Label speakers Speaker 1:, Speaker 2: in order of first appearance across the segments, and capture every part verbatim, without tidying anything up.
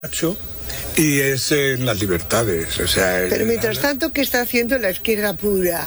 Speaker 1: Y es en las libertades, o sea...
Speaker 2: Pero mientras tanto, ¿qué está haciendo la izquierda pura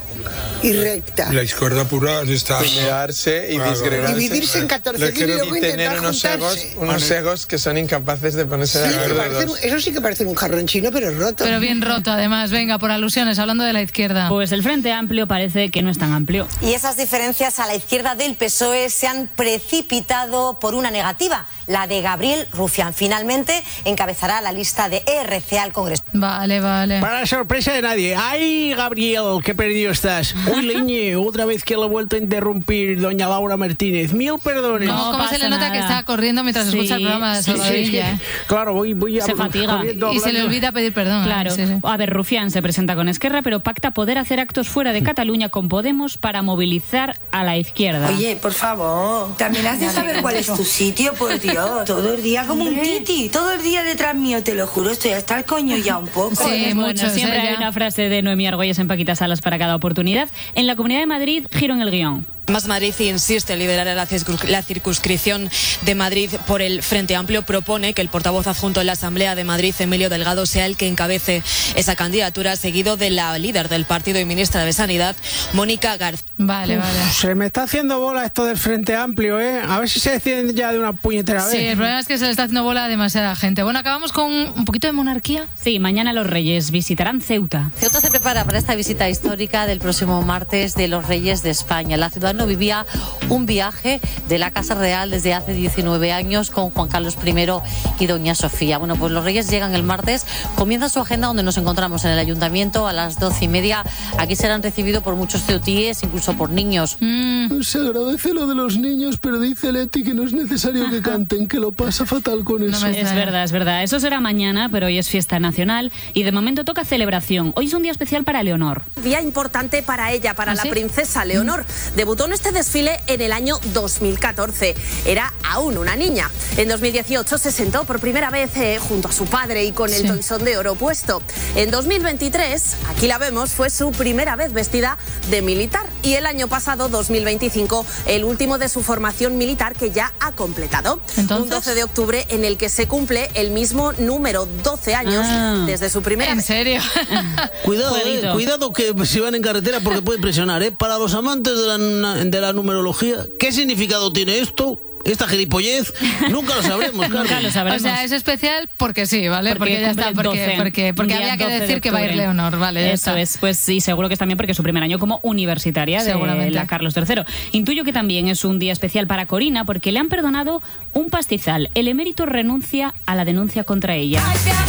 Speaker 2: y recta?
Speaker 1: La izquierda pura está...
Speaker 3: Pelearse y disgregarse.
Speaker 2: Dividirse en catorce mil y luego
Speaker 3: y tener
Speaker 2: intentar
Speaker 3: unos egos,
Speaker 2: juntarse.
Speaker 3: unos egos que son incapaces de ponerse de
Speaker 2: Sí, que
Speaker 3: acuerdo.
Speaker 2: parece- eso sí que parece un jarrón chino, pero roto.
Speaker 4: Pero bien roto, además. Venga, por alusiones, hablando de la izquierda.
Speaker 5: Pues el Frente Amplio parece que no es tan amplio.
Speaker 6: Y esas diferencias a la izquierda del P S O E se han precipitado por una negativa, la de Gabriel Rufián. Finalmente encabezará la lista de E R C al Congreso.
Speaker 4: Vale, vale.
Speaker 7: Para sorpresa de nadie. ¡Ay, Gabriel, qué perdido estás! ¡Uy, leñe! Otra vez que lo he vuelto a interrumpir doña Laura Martínez. Mil perdones.
Speaker 4: No, ¿cómo se le nota que está corriendo mientras
Speaker 5: Sí,
Speaker 4: escucha el programa de
Speaker 7: Sí, sí,
Speaker 4: Salvadorilla?
Speaker 7: sí.
Speaker 4: ¿eh?
Speaker 7: Claro, voy, voy a...
Speaker 5: Se fatiga.
Speaker 7: corriendo,
Speaker 4: Y se le
Speaker 7: hablando.
Speaker 4: olvida pedir perdón.
Speaker 5: Claro.
Speaker 4: Sí, sí.
Speaker 5: A ver, Rufián se presenta con Esquerra, pero pacta poder hacer actos fuera de Cataluña con Podemos para movilizar a la izquierda.
Speaker 8: Oye, por favor, también has de saber cuál es tu sitio, por Dios. Todo el día como un titi, todo el día detrás mío, te lo juro, estoy hasta el coño ya un poco.
Speaker 4: Sí,
Speaker 5: Bueno,
Speaker 4: mucho,
Speaker 5: siempre
Speaker 4: sí,
Speaker 5: hay
Speaker 4: ya.
Speaker 5: una frase de Noemí Argüelles en Paquita Salas para cada oportunidad. En la Comunidad de Madrid, giro en el guión.
Speaker 9: Más Madrid insiste en liderar la circuns- la circunscripción de Madrid por el Frente Amplio. Propone que el portavoz adjunto en la Asamblea de Madrid, Emilio Delgado, sea el que encabece esa candidatura, seguido de la líder del partido y ministra de Sanidad, Mónica García.
Speaker 4: Vale, vale.
Speaker 7: Se me está haciendo bola esto del Frente Amplio, ¿eh? A ver si se deciden ya de una puñetera
Speaker 4: Sí,
Speaker 7: vez.
Speaker 4: el problema es que se le está haciendo bola a demasiada gente. Bueno, acabamos con un poquito de monarquía.
Speaker 5: Sí, mañana los Reyes visitarán Ceuta.
Speaker 10: Ceuta se prepara para esta visita histórica del próximo martes de los Reyes de España. La ciudad no vivía un viaje de la Casa Real desde hace diecinueve años con Juan Carlos primero y doña Sofía. Bueno, pues los Reyes llegan el martes, comienza su agenda donde nos encontramos en el Ayuntamiento a las doce y media. Aquí serán recibidos por muchos ceutíes, incluso por niños.
Speaker 4: Mm,
Speaker 11: Se agradece lo de los niños, pero dice Leti que no es necesario que canten, que lo pasa fatal con eso.
Speaker 4: me-
Speaker 5: Es verdad, es verdad. Eso será mañana, pero hoy es fiesta nacional y de momento toca celebración. Hoy es un día especial para Leonor.
Speaker 12: Día importante para ella, para
Speaker 4: ¿Ah,
Speaker 12: la
Speaker 4: sí?
Speaker 12: princesa Leonor. Debutó en este desfile en el año dos mil catorce. Era aún una niña. En dos mil dieciocho se sentó por primera vez eh, junto a su padre y con el
Speaker 4: Sí.
Speaker 12: toisón de oro puesto. En dos mil veintitrés, aquí la vemos, fue su primera vez vestida de militar. Y el año pasado, dos mil veinticinco, el último de su formación militar que ya ha completado.
Speaker 4: ¿Entonces?
Speaker 12: Un doce de octubre en el que se cumple el mismo número, doce años,
Speaker 5: Ah.
Speaker 12: desde su primera
Speaker 4: ¿En
Speaker 12: vez.
Speaker 4: serio?
Speaker 11: Cuidado, eh,
Speaker 5: Jueguito.
Speaker 11: cuidado que si van en carretera porque puede impresionar, ¿eh? Para los amantes de la, de la numerología, ¿qué significado tiene esto? Esta gilipollez, nunca lo sabremos,
Speaker 5: Nunca
Speaker 11: Carlos.
Speaker 5: lo
Speaker 4: O
Speaker 5: sabremos.
Speaker 4: sea, es especial porque sí, ¿vale?
Speaker 5: Porque
Speaker 4: Porque, ya
Speaker 5: cumple
Speaker 4: está, porque,
Speaker 5: doce,
Speaker 4: porque, porque
Speaker 5: un día
Speaker 4: había que
Speaker 5: doce de
Speaker 4: decir que va a ir
Speaker 5: octubre.
Speaker 4: Leonor, ¿vale? ya
Speaker 5: Eso
Speaker 4: está.
Speaker 5: es, pues sí, seguro que es también porque es su primer año como universitaria de
Speaker 4: Seguramente.
Speaker 5: la Carlos tercero. Intuyo que también es un día especial para Corina porque le han perdonado un pastizal. El emérito renuncia a la denuncia contra ella.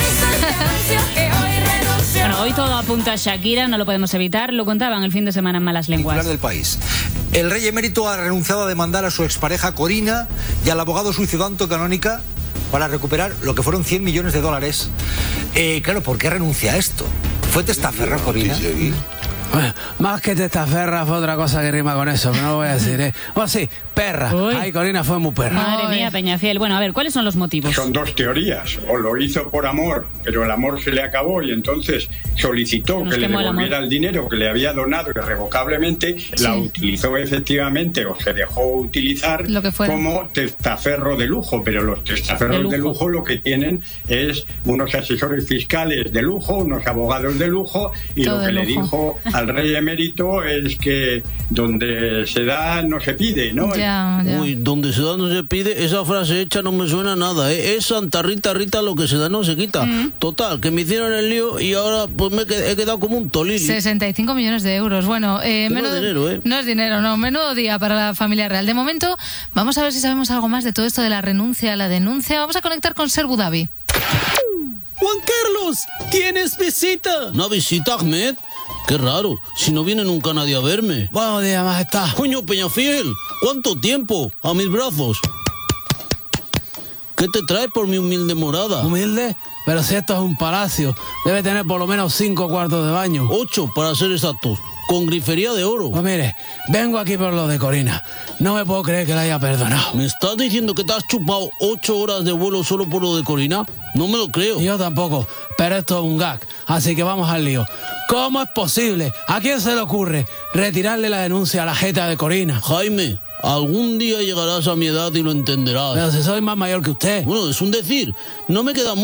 Speaker 5: Bueno, hoy todo apunta a Shakira, no lo podemos evitar. Lo contaban el fin de semana en Malas
Speaker 13: Titular
Speaker 5: Lenguas.
Speaker 13: del país. El rey emérito ha renunciado a demandar a su expareja Corina y al abogado suizo Anto Canónica para recuperar lo que fueron cien millones de dólares. Eh, claro, ¿por qué renuncia a esto? ¿Fue testaferra Corina?
Speaker 7: Bueno, más que testaferra fue otra cosa que rima con eso, pero no lo voy a decir, ¿eh? Bueno, sí, perra.
Speaker 5: Uy.
Speaker 7: Ay, Corina fue muy perra.
Speaker 5: Madre
Speaker 4: Ay.
Speaker 5: mía, Peñafiel. Bueno, a ver, ¿cuáles son los motivos?
Speaker 14: Son dos teorías. O lo hizo por amor, pero el amor se le acabó y entonces solicitó
Speaker 5: Nos
Speaker 14: que le
Speaker 5: quemó el amor.
Speaker 14: devolviera el dinero que le había donado irrevocablemente, la utilizó efectivamente o se dejó utilizar
Speaker 4: Lo que fuera.
Speaker 14: como testaferro de lujo, pero los testaferros
Speaker 5: De
Speaker 14: de
Speaker 5: lujo.
Speaker 14: lujo. lo que tienen es unos asesores fiscales de lujo, unos abogados de lujo y
Speaker 4: Todo
Speaker 14: lo que
Speaker 4: de
Speaker 14: le
Speaker 4: lujo.
Speaker 14: dijo al rey emérito es que donde se da no se pide, ¿no?
Speaker 4: Ya, ya.
Speaker 11: Uy, donde se da no se pide, esa frase hecha no me suena a nada, ¿eh? Es Santa Rita, Rita, lo que se da no se quita. Total, que me hicieron el lío y ahora pues me he qued- he quedado como un tolili.
Speaker 4: sesenta y cinco millones de euros. Bueno, eh,
Speaker 11: Que no es
Speaker 4: menudo-
Speaker 11: dinero, ¿eh?
Speaker 4: no es dinero, no. Menudo día para la familia real. De momento, vamos a ver si sabemos algo más de todo esto de la renuncia a la denuncia. Vamos a conectar con Ser Budabi.
Speaker 11: Juan Carlos, ¿tienes visita? ¿Una visita, Ahmed? Qué raro, si no viene nunca nadie a verme.
Speaker 7: Buenos días, majestad.
Speaker 11: Coño, Peñafiel, ¿cuánto tiempo? A mis brazos. ¿Qué te traes por mi humilde morada?
Speaker 7: ¿Humilde? Pero si esto es un palacio, debe tener por lo menos cinco cuartos de baño.
Speaker 11: Ocho, para ser exactos, con grifería de oro.
Speaker 7: Pues mire, vengo aquí por lo de Corina. No me puedo creer que la haya perdonado.
Speaker 11: ¿Me estás diciendo que te has chupado ocho horas de vuelo solo por lo de Corina? No me lo creo.
Speaker 7: Yo tampoco, pero esto es un gag, así que vamos al lío. ¿Cómo es posible? ¿A quién se le ocurre retirarle la denuncia a la jeta de Corina?
Speaker 11: Jaime, Algún día llegarás a mi edad y lo entenderás.
Speaker 7: Pero si soy más mayor que usted.
Speaker 11: Bueno, es un decir. No me queda